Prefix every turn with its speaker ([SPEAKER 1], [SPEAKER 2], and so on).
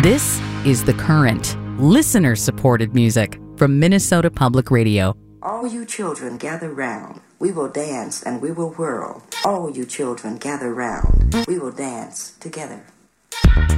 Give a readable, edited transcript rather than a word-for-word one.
[SPEAKER 1] This is The Current, listener-supported music from Minnesota Public Radio.
[SPEAKER 2] All you children gather round. We will dance and we will whirl. All you children gather round. We will dance together.